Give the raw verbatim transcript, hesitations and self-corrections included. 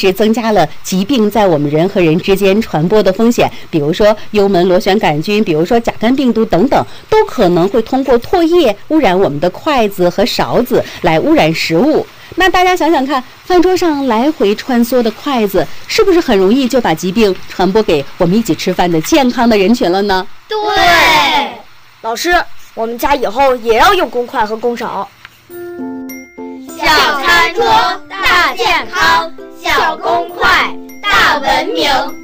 是增加了疾病在我们人和人之间传播的风险，比如说幽门螺旋杆菌，比如说甲肝病毒等等，都可能会通过唾液污染我们的筷子和勺子来污染食物。那大家想想看，饭桌上来回穿梭的筷子，是不是很容易就把疾病传播给我们一起吃饭的健康的人群了呢？ 对， 老师，我们家以后也要用公筷和公勺。 小餐桌大健康，小公筷大文明。